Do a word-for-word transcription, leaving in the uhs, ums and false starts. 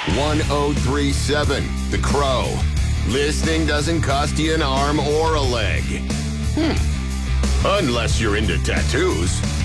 ten thirty-seven The Crow. Listening doesn't cost you an arm or a leg. Hmm. Unless you're into tattoos.